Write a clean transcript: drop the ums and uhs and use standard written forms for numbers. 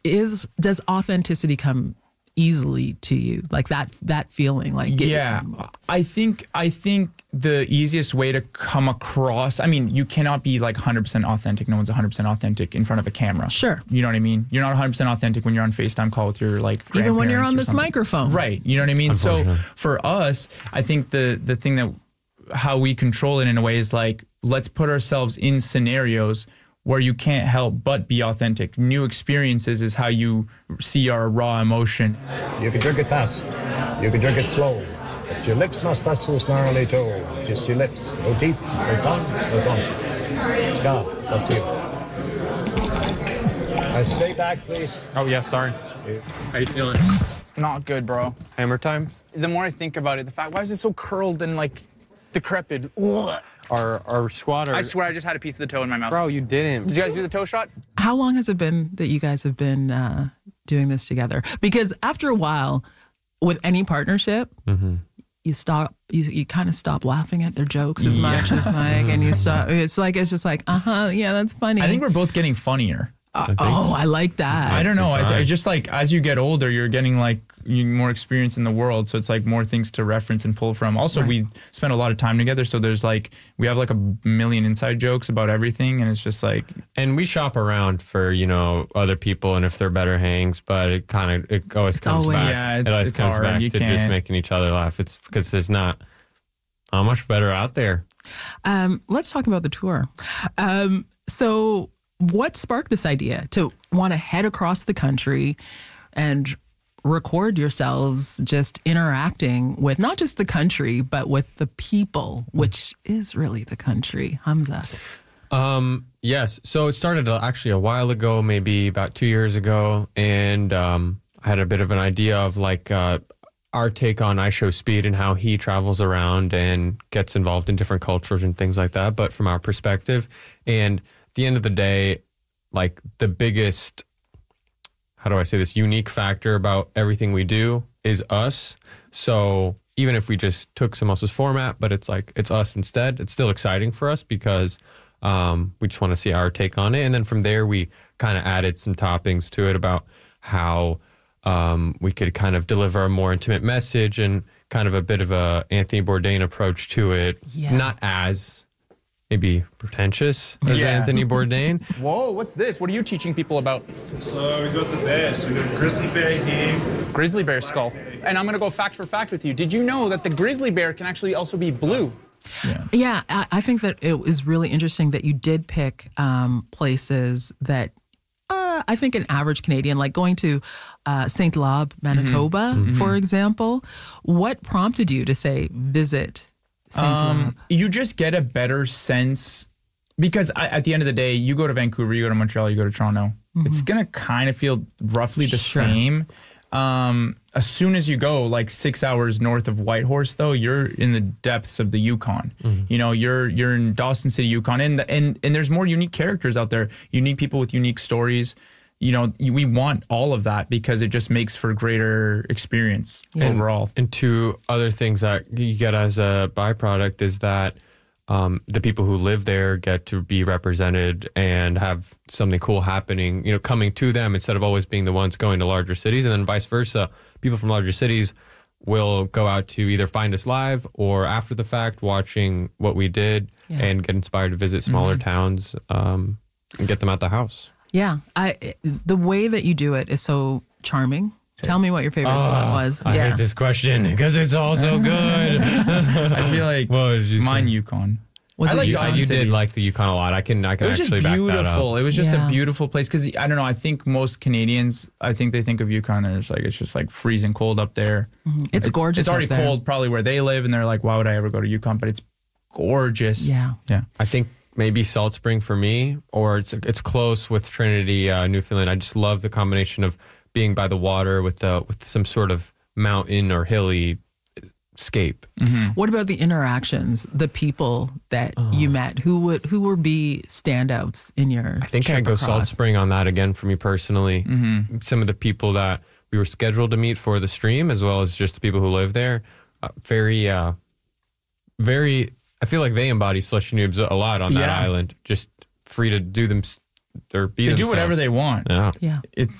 does authenticity come easily to you, like that feeling? Like I think the easiest way to come across, I mean, you cannot be like 100% authentic. No one's 100% authentic in front of a camera. Sure. You know what I mean? You're not 100% authentic when you're on FaceTime call with your like even when you're on this something. microphone. Right. You know what I mean? So for us, I think the thing that how we control it in a way is like, let's put ourselves in scenarios where you can't help but be authentic. New experiences is how you see our raw emotion. You can drink it fast, you can drink it slow, but your lips must touch the snarly toe. Just your lips, no teeth, no tongue, no tonsils. Scott, it's up to you. Stay back, please. Oh, yeah, sorry. How you feeling? Not good, bro. Hammer time? The more I think about it, the fact, why is it so curled and like decrepit? Ugh. Our squad. I swear I just had a piece of the toe in my mouth. Bro, you didn't. Did you guys do the toe shot? How long has it been that you guys have been doing this together? Because after a while, with any partnership, you kind of stop laughing at their jokes as much as like, and you stop. It's just like, yeah, that's funny. I think we're both getting funnier. I like that. I don't know. I just like as you get older, you're getting like more experience in the world, so it's like more things to reference and pull from. Also, we spend a lot of time together, so there's like we have like a million inside jokes about everything, and it's just like. And we shop around for other people and if they're better hangs, but it always comes back. Yeah, it always comes hard. back to just making each other laugh. It's because there's not much better out there. Let's talk about the tour. So. What sparked this idea to want to head across the country and record yourselves just interacting with not just the country, but with the people, which is really the country? Hamza. Yes. So it started actually a while ago, maybe about 2 years ago. And I had a bit of an idea of like our take on IShowSpeed and how he travels around and gets involved in different cultures and things like that, but from our perspective. And at the end of the day, like the biggest, how do I say this, unique factor about everything we do is us. So even if we just took someone else's format, but it's like, it's us instead, it's still exciting for us because we just want to see our take on it. And then from there, we kind of added some toppings to it about how we could kind of deliver a more intimate message and kind of a bit of a Anthony Bourdain approach to it. Yeah. Not as maybe pretentious as Anthony Bourdain. Whoa, what's this? What are you teaching people about? So we got the bears. We got a grizzly bear here. Grizzly bear skull. And I'm going to go fact for fact with you. Did you know that the grizzly bear can actually also be blue? Yeah, I think that it was really interesting that you did pick places that I think an average Canadian, like going to St. Lob, Manitoba, for example. What prompted you to say visit St. Lob? You just get a better sense because at the end of the day, you go to Vancouver, you go to Montreal, you go to Toronto. It's going to kind of feel roughly the same. As soon as you go like 6 hours north of Whitehorse, though, you're in the depths of the Yukon. You know, you're in Dawson City, Yukon, and there's more unique characters out there, unique people with unique stories. You know, we want all of that because it just makes for greater experience overall. And two other things that you get as a byproduct is that the people who live there get to be represented and have something cool happening, you know, coming to them instead of always being the ones going to larger cities. And then vice versa, people from larger cities will go out to either find us live or after the fact watching what we did and get inspired to visit smaller towns and get them at the house. Yeah, the way that you do it is so charming. Tell me what your favorite spot was. I hate this question because it's all so good. I feel like mine Yukon. I like Dawson City. You did like the Yukon a lot. I can it was actually just back beautiful. that up. It was just a beautiful place because I don't know. I think most Canadians, I think they think of Yukon and it's just like freezing cold up there. It's gorgeous. It's already cold probably where they live, and they're like, why would I ever go to Yukon? But it's gorgeous. Yeah. I think maybe Salt Spring for me, or it's close with Trinity, Newfoundland. I just love the combination of being by the water with some sort of mountain or hilly scape. What about the interactions, the people that you met? Who would be standouts in your I think trip I'd go across? Salt Spring on that again for me personally. Some of the people that we were scheduled to meet for the stream, as well as just the people who live there, very, I feel like they embody Slushy Noobs a lot on that island. Just free to do them or be themselves. They do whatever they want. Yeah. It's